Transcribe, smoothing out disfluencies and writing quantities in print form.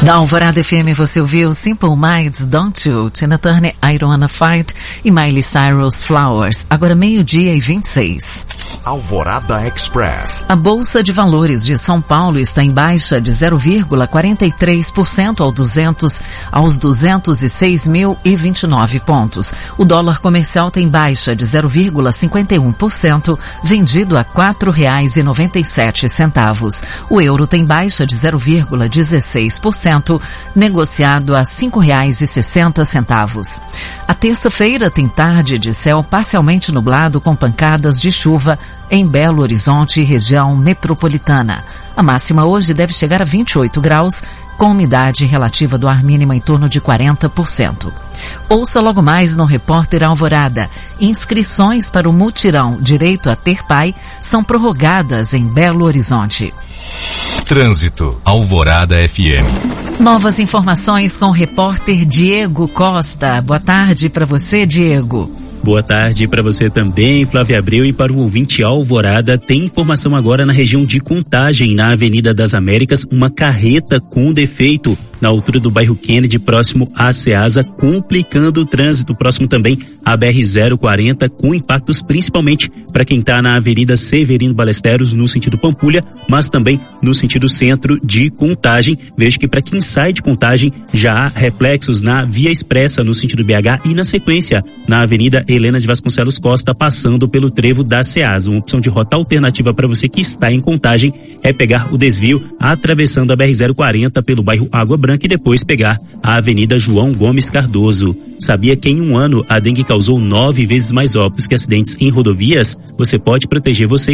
Da Alvorada FM você ouviu Simple Minds, Don't You, Tina Turner, I Don't Wanna Fight e Miley Cyrus, Flowers. Agora 12:26. Alvorada Express. A Bolsa de Valores de São Paulo está em baixa de 0,43% aos 206.029 pontos. O dólar comercial tem baixa de 0,51%, vendido a R$ 4,97. O euro tem baixa de 0,16%, negociado a R$ 5,60. A terça-feira tem tarde de céu parcialmente nublado com pancadas de chuva em Belo Horizonte e região metropolitana. A máxima hoje deve chegar a 28 graus, com umidade relativa do ar mínima em torno de 40%. Ouça logo mais no Repórter Alvorada. Inscrições para o mutirão Direito a Ter Pai são prorrogadas em Belo Horizonte. Trânsito, Alvorada FM. Novas informações com o repórter Diego Costa. Boa tarde para você, Diego. Boa tarde para você também, Flávia Abreu, e para o ouvinte Alvorada. Tem informação agora na região de Contagem, na Avenida das Américas, uma carreta com defeito na altura do bairro Kennedy, próximo à Ceasa, complicando o trânsito, próximo também à BR-040, com impactos principalmente para quem está na Avenida Severino Ballesteros, no sentido Pampulha, mas também no sentido centro de Contagem. Vejo que para quem sai de Contagem já há reflexos na Via Expressa, no sentido BH, e na sequência na Avenida Helena de Vasconcelos Costa, passando pelo trevo da Ceasa. Uma opção de rota alternativa para você que está em Contagem é pegar o desvio atravessando a BR-040 pelo bairro Água Branca e depois pegar a Avenida João Gomes Cardoso. Sabia que em um ano a dengue causou 9 vezes mais óbitos que acidentes em rodovias? Você pode proteger você